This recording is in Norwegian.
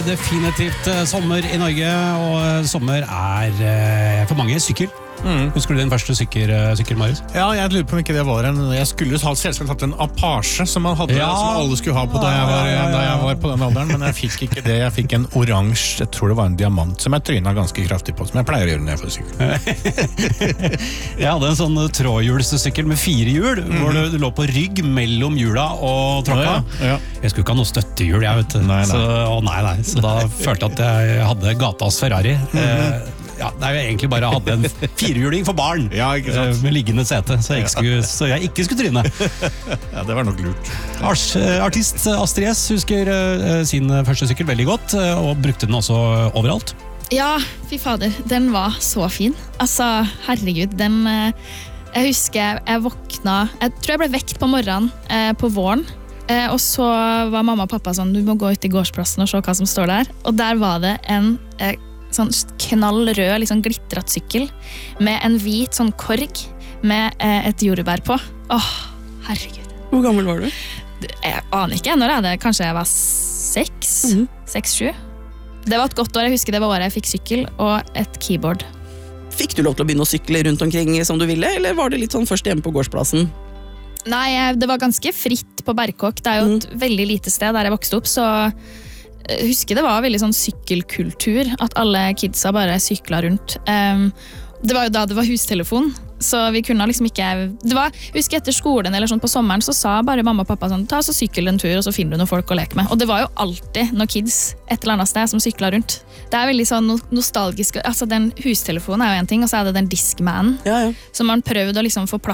blir definitivt sommer I Norge, og sommer for mange sykkel. Husker du din første sykkel, Marius? Ja, jeg lurer på om ikke det var jeg skulle selvsagt hatt en Apache som man hadde, som alle skulle ha på da jeg var på den alderen, men jeg fikk ikke det. Jeg fikk en oransje, jeg tror det var en diamant, som jeg trynet ganske kraftig på, som jeg pleier å gjøre når jeg får sykkel. Jeg hadde en sånn trådhjulssykkel med 4 hjul, hvor du lå på rygg mellom hjula og tråkka. Ja. Jeg skulle ikke ha noe støttehjul, jeg vet. Nei. Så da følte jeg at jeg hadde gatas Ferrari. Det egentlig bare hadde en 4-hjuling for barn med liggende sete, så jeg ikke skulle tryne. Ja, det var nok lurt. Artist Astrid S husker sin første sykkel veldig godt, og brukte den også overalt. Ja, fy fader, den var så fin. Altså, herregud, jeg husker jeg våkna, jeg tror jeg ble vekt på morgenen på våren, og så var mamma og pappa sånn, du må gå ut I gårdsplassen og se hva som står der, og der var det en sånn knallrød, liksom glittret sykkel med en hvit sånn korg med et jordbær på. Herregud. Hvor gammel var du? Jeg aner ikke, når er det? Kanskje jeg var 6-7. Det var et godt år, jeg husker det var året jeg fikk sykkel og et keyboard. Fikk du lov til å begynne å sykle rundt omkring som du ville, eller var det litt sånn først hjemme på gårdsplassen? Nei, det var ganske fritt på Berkåk. Det jo et veldig lite sted der jeg vokste opp, så jeg husker det var veldig sånn sykkelkultur, at alle kidsa bare syklet rundt. Det var jo da det var hustelefon, så vi kunne liksom ikke... husker etter skolen eller sånn på sommeren, så sa bare mamma og pappa sånn, ta så sykkel en tur, og så finner du noen folk å leke med. Og det var jo alltid noen kids et eller annet sted som syklet rundt. Det veldig sånn nostalgisk, altså den hustelefonen jo en ting, og så det den Discmanen, som man prøvde å liksom få plass